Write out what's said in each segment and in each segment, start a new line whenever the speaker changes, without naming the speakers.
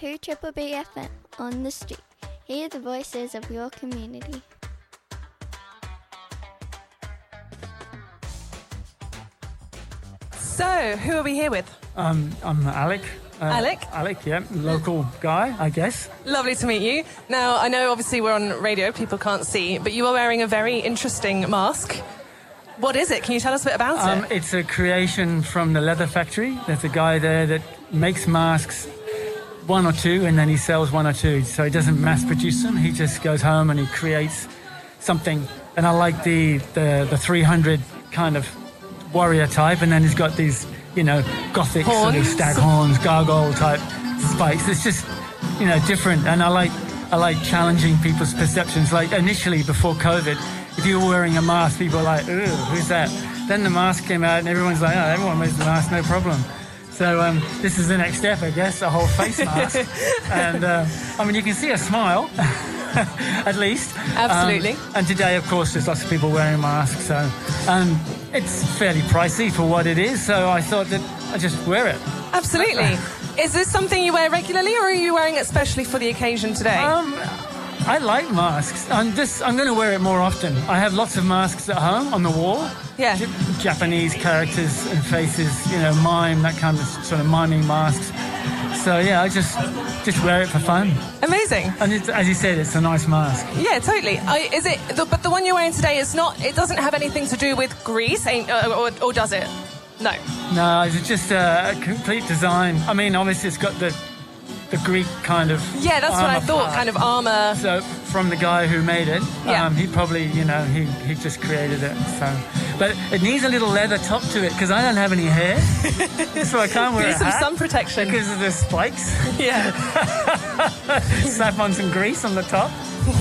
to Triple B FM on the street. Hear the voices of your community.
So, who are we here with?
I'm Alec.
Alec?
Alec, yeah, local guy, I guess.
Lovely to meet you. Now, I know obviously we're on radio, people can't see, but you are wearing a very interesting mask. What is it? Can you tell us a bit about it?
It's a creation from the leather factory. There's a guy there that makes masks, one or two, and then he sells one or two. So he doesn't mass produce them. He just goes home and he creates something. And I like the 300 kind of warrior type, and then he's got these, gothic sort of stag horns, gargoyle type spikes. It's just, different. And I like challenging people's perceptions. Like initially before COVID, if you were wearing a mask, people were like, "Ooh, who's that?" Then the mask came out, and everyone's like, "Oh, everyone wears the mask, no problem." So this is the next step, I guess, a whole face mask. And you can see a smile, at least.
Absolutely.
And today, of course, there's lots of people wearing masks. So it's fairly pricey for what it is. So I thought that I'd just wear it.
Absolutely. Is this something you wear regularly, or are you wearing it specially for the occasion today?
I like masks. I'm going to wear it more often. I have lots of masks at home on the wall.
Yeah.
Japanese characters and faces, mime, that kind of sort of miming masks. So, yeah, I just wear it for fun.
Amazing.
And as you said, it's a nice mask.
Yeah, totally. But the one you're wearing today it doesn't have anything to do with Greece, or does it? No. No,
it's just a complete design. I mean, obviously it's got the Greek kind of
that's what I thought,
part.
kind of armour.
So from the guy who made it, he probably, he just created it. So, but it needs a little leather top to it because I don't have any hair, so I can't wear
some sun protection
because of the spikes.
Yeah.
Slap on some grease on the top.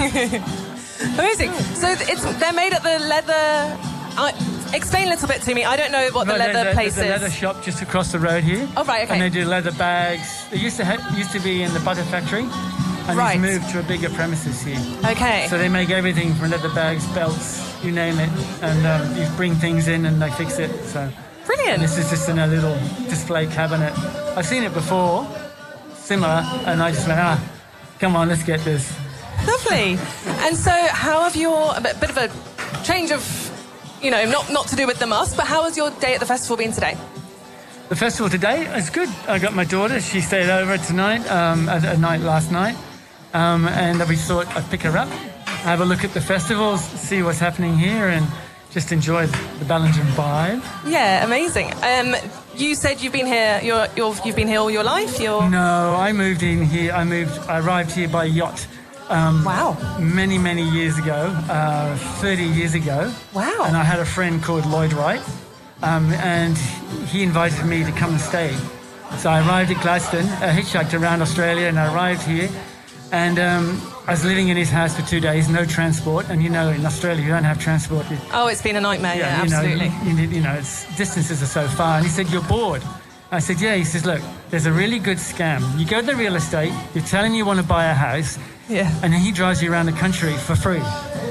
Amazing. So they're made at the leather. Explain a little bit to me. I don't know what the leather place is.
There's a leather shop just across the road here.
Oh, right, okay.
And they do leather bags. They used to be in the butter factory. And it's moved to a bigger premises here.
Okay.
So they make everything from leather bags, belts, you name it. And you bring things in and they fix it. So
brilliant.
And this is just in a little display cabinet. I've seen it before, similar, and I just went, come on, let's get this.
Lovely. And so how have a bit of a change of... not to do with the mask, but how has your day at the festival been today?
The festival today is good. I got my daughter. She stayed over tonight, at night last night. And we thought I'd pick her up, have a look at the festivals, see what's happening here, and just enjoy the Ballingen vibe.
Yeah, amazing. You said you've been here. You've been here all your life.
No, I moved in here. I arrived here by yacht.
Wow.
Many, many years ago, 30 years ago.
Wow.
And I had a friend called Lloyd Wright, and he invited me to come and stay. So I arrived at Gladstone, hitchhiked around Australia, and I arrived here. And I was living in his house for 2 days, no transport. And, in Australia, you don't have transport.
It's been a nightmare, absolutely.
Distances are so far. And he said, "You're bored." I said, "Yeah." He says, "Look, there's a really good scam. You go to the real estate, you tell him you want to buy a house, and then he drives you around the country for free."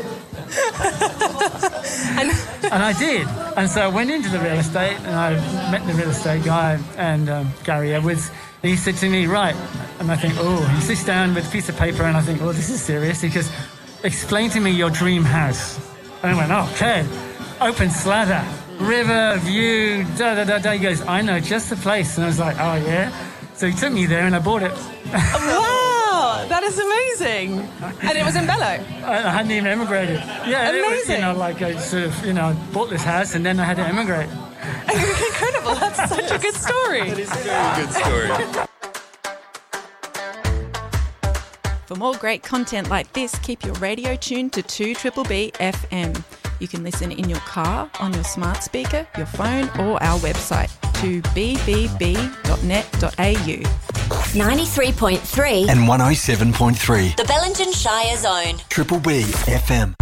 And I did. And so I went into the real estate, and I met the real estate guy, and Gary Edwards. And he said to me, "Right." And I think, he sits down with a piece of paper, and I think, this is serious. He goes, "Explain to me your dream house." And I went, "Okay." Open slather. River, view, da-da-da-da. He goes, "I know just the place." And I was like, "Oh, yeah?" So he took me there and I bought it.
Wow, that is amazing. And it was in Bello?
I hadn't even emigrated. Yeah,
amazing.
It was, I bought this house and then I had to emigrate.
Incredible. That's such a good story.
That is a very good story.
For more great content like this, keep your radio tuned to 2BBB FM. You can listen in your car, on your smart speaker, your phone, or our website, 2bbb.net.au.
93.3
and 107.3.
The Bellingen Shire Zone.
Triple B FM.